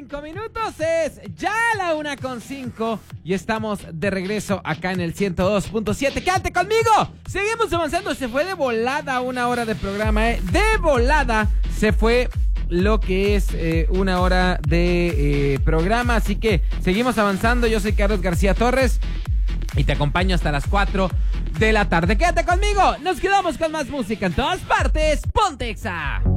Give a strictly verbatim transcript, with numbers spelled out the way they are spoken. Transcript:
cinco minutos, es ya la una con cinco y estamos de regreso acá en el ciento dos punto siete. ¡Quédate conmigo! Seguimos avanzando, se fue de volada una hora de programa, ¿eh? De volada se fue lo que es eh, una hora de eh, programa, así que seguimos avanzando. Yo soy Carlos García Torres y te acompaño hasta las cuatro de la tarde. ¡Quédate conmigo! Nos quedamos con más música en todas partes. ¡Ponte Exa!